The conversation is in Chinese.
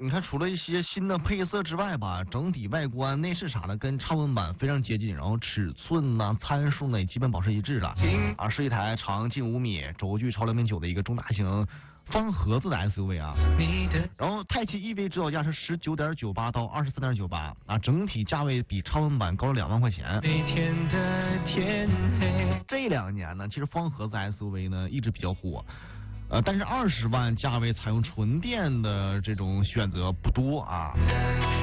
你看除了一些新的配色之外吧，整体外观、内饰啥的跟超文版非常接近，然后尺寸呐、参数呢也基本保持一致了。是一台长近5米、轴距超2.9的一个中大型方盒子的 SUV 啊。然后泰系 EV 指导价是19.98到23.98啊，整体价位比超文版高了2万块钱。这2年呢，其实方盒子 SUV 呢一直比较火。但是20万价位采用纯电的这种选择不多啊。